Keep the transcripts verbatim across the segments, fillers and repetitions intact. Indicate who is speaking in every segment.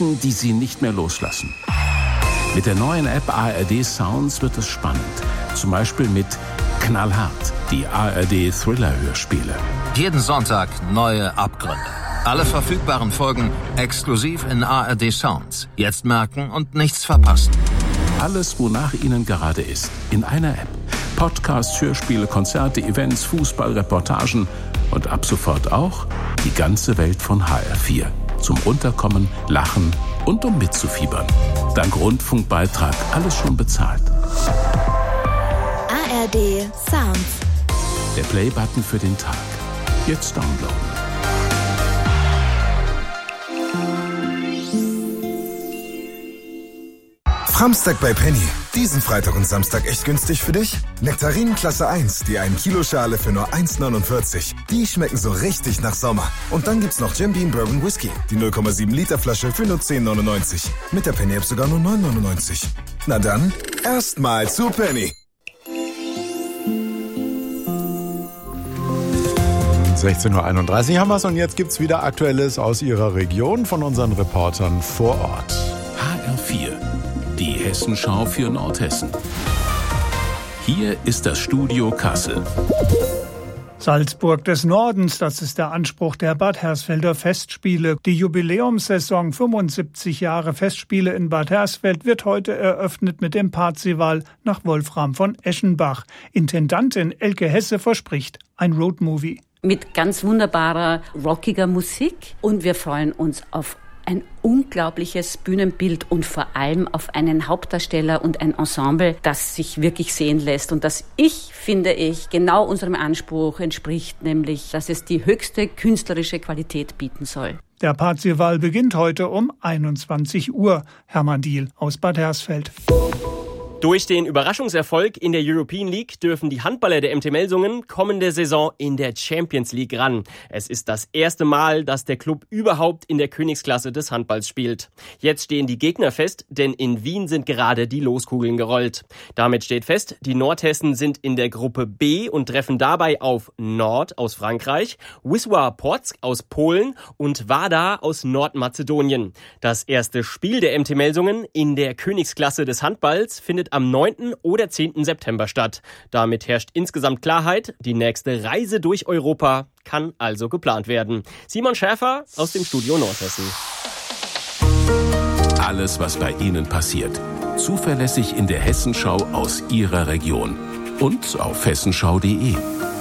Speaker 1: Geschichten, die Sie nicht mehr loslassen. Mit der neuen App A R D Sounds wird es spannend. Zum Beispiel mit Knallhart, die A R D Thriller-Hörspiele.
Speaker 2: Jeden Sonntag neue Abgründe. Alle verfügbaren Folgen exklusiv in A R D Sounds. Jetzt merken und nichts verpassen.
Speaker 1: Alles, wonach Ihnen gerade ist, in einer App. Podcasts, Hörspiele, Konzerte, Events, Fußball, Reportagen und ab sofort auch die ganze Welt von H R vier. Zum Runterkommen, Lachen und um mitzufiebern. Dank Rundfunkbeitrag alles schon bezahlt.
Speaker 3: A R D Sounds.
Speaker 1: Der Play-Button für den Tag. Jetzt downloaden.
Speaker 4: Framstag bei Penny. Diesen Freitag und Samstag echt günstig für dich? Nektarinen Klasse eins, die ein Kilo Schale für nur eins neunundvierzig. Die schmecken so richtig nach Sommer. Und dann gibt's noch Jim Beam Bourbon Whisky, die null Komma sieben Liter Flasche für nur zehn neunundneunzig. Mit der Penny App sogar nur neun neunundneunzig. Na dann, erstmal zu Penny.
Speaker 5: sechzehn Uhr einunddreißig haben wir's und jetzt gibt's wieder Aktuelles aus Ihrer Region von unseren Reportern vor Ort.
Speaker 1: H R vier. Die Hessenschau für Nordhessen. Hier ist das Studio Kassel.
Speaker 6: Salzburg des Nordens, das ist der Anspruch der Bad Hersfelder Festspiele. Die Jubiläumssaison fünfundsiebzig Jahre Festspiele in Bad Hersfeld wird heute eröffnet mit dem Parzival nach Wolfram von Eschenbach. Intendantin Elke Hesse verspricht ein Roadmovie.
Speaker 7: Mit ganz wunderbarer, rockiger Musik und wir freuen uns auf ein unglaubliches Bühnenbild und vor allem auf einen Hauptdarsteller und ein Ensemble, das sich wirklich sehen lässt und das ich, finde ich, genau unserem Anspruch entspricht, nämlich, dass es die höchste künstlerische Qualität bieten soll.
Speaker 6: Der Parzival beginnt heute um einundzwanzig Uhr. Hermann Diehl aus Bad Hersfeld.
Speaker 8: Durch den Überraschungserfolg in der European League dürfen die Handballer der M T Melsungen kommende Saison in der Champions League ran. Es ist das erste Mal, dass der Club überhaupt in der Königsklasse des Handballs spielt. Jetzt stehen die Gegner fest, denn in Wien sind gerade die Loskugeln gerollt. Damit steht fest, die Nordhessen sind in der Gruppe B und treffen dabei auf Nord aus Frankreich, Wisła Płock aus Polen und Wada aus Nordmazedonien. Das erste Spiel der M T Melsungen in der Königsklasse des Handballs findet am neunten oder zehnten September statt. Damit herrscht insgesamt Klarheit. Die nächste Reise durch Europa kann also geplant werden. Simon Schäfer aus dem Studio Nordhessen.
Speaker 1: Alles, was bei Ihnen passiert. Zuverlässig in der Hessenschau aus Ihrer Region. Und auf hessenschau punkt de.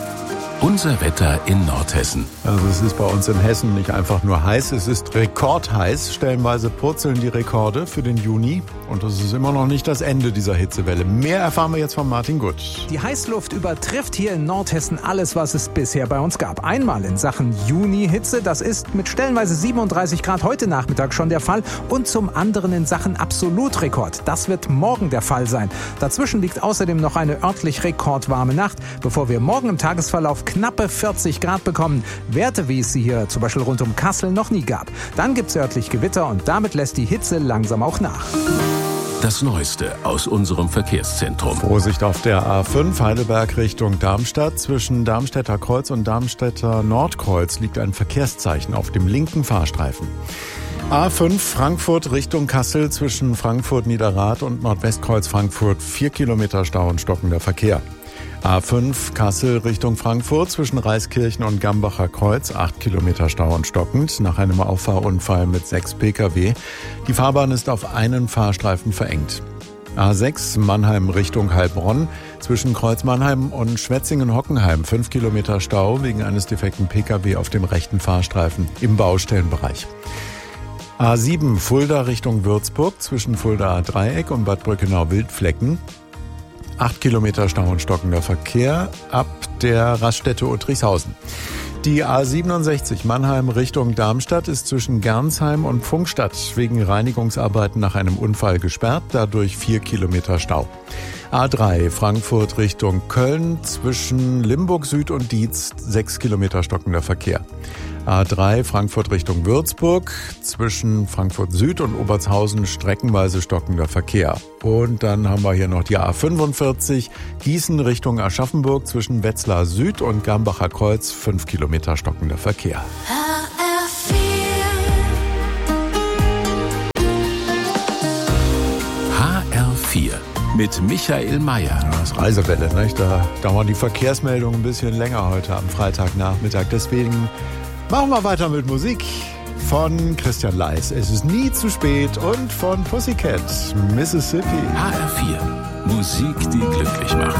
Speaker 1: Unser Wetter in Nordhessen.
Speaker 5: Also es ist bei uns in Hessen nicht einfach nur heiß, es ist rekordheiß. Stellenweise purzeln die Rekorde für den Juni. Und das ist immer noch nicht das Ende dieser Hitzewelle. Mehr erfahren wir jetzt von Martin Gutt.
Speaker 9: Die Heißluft übertrifft hier in Nordhessen alles, was es bisher bei uns gab. Einmal in Sachen Juni-Hitze, das ist mit stellenweise siebenunddreißig Grad heute Nachmittag schon der Fall. Und zum anderen in Sachen Absolutrekord. Das wird morgen der Fall sein. Dazwischen liegt außerdem noch eine örtlich rekordwarme Nacht, bevor wir morgen im Tagesverlauf knappe vierzig Grad bekommen. Werte, wie es sie hier zum Beispiel rund um Kassel noch nie gab. Dann gibt's örtlich Gewitter und damit lässt die Hitze langsam auch nach.
Speaker 1: Das Neueste aus unserem Verkehrszentrum.
Speaker 5: Vorsicht auf der A fünf Heidelberg Richtung Darmstadt. Zwischen Darmstädter Kreuz und Darmstädter Nordkreuz liegt ein Verkehrszeichen auf dem linken Fahrstreifen. A fünf Frankfurt Richtung Kassel zwischen Frankfurt Niederrad und Nordwestkreuz Frankfurt. Vier Kilometer Stau und stockender Verkehr. A fünf Kassel Richtung Frankfurt zwischen Reiskirchen und Gambacher Kreuz, acht Kilometer Stau und stockend, nach einem Auffahrunfall mit sechs Pkw. Die Fahrbahn ist auf einen Fahrstreifen verengt. A sechs Mannheim Richtung Heilbronn, zwischen Kreuz Mannheim und Schwetzingen-Hockenheim, fünf Kilometer Stau wegen eines defekten Pkw auf dem rechten Fahrstreifen im Baustellenbereich. A sieben Fulda Richtung Würzburg, zwischen Fuldaer Dreieck und Bad Brückenau-Wildflecken. Acht Kilometer Stau und stockender Verkehr ab der Raststätte Uttrichshausen. Die A siebenundsechzig Mannheim Richtung Darmstadt ist zwischen Gernsheim und Pfungstadt wegen Reinigungsarbeiten nach einem Unfall gesperrt, dadurch vier Kilometer Stau. A drei Frankfurt Richtung Köln zwischen Limburg Süd und Dietz, sechs Kilometer stockender Verkehr. A drei Frankfurt Richtung Würzburg, zwischen Frankfurt Süd und Obertshausen streckenweise stockender Verkehr. Und dann haben wir hier noch die A fünfundvierzig Gießen Richtung Aschaffenburg, zwischen Wetzlar Süd und Gambacher Kreuz, fünf Kilometer stockender Verkehr.
Speaker 1: mit Michael Mayer.
Speaker 5: Das Reisewelle, nicht? Da dauern die Verkehrsmeldungen ein bisschen länger heute am Freitagnachmittag. Deswegen machen wir weiter mit Musik von Christian Leis. Es ist nie zu spät und von Pussycat, Mississippi.
Speaker 1: H R vier. Musik, die glücklich macht.